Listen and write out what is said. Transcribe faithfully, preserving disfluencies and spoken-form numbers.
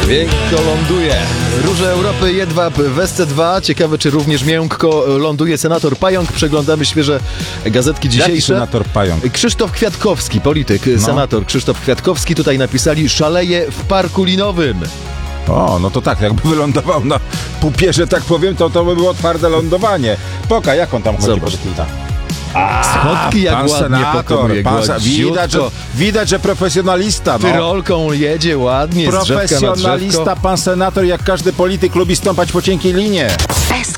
Miękko ląduje. Róże Europy, Jedwab w S C dwa. Ciekawe, czy również miękko ląduje senator Pająk. Przeglądamy świeże gazetki dzisiejsze. Jaki senator Pająk? Krzysztof Kwiatkowski, polityk, No. senator Krzysztof Kwiatkowski. Tutaj napisali: szaleje w parku linowym. O, no to tak, jakby wylądował na pupierze, tak powiem, to to by było twarde lądowanie. Poka, jak on tam chodzi Zobacz. po kilta? Schodki jak Pan ładnie senator, pokonuje, pan se- widać, że, gładziutko. widać, że profesjonalista. No. Tyrolką jedzie ładnie, z drzewka na drzewko. Profesjonalista, pan senator, jak każdy polityk, lubi stąpać po cienkiej linie.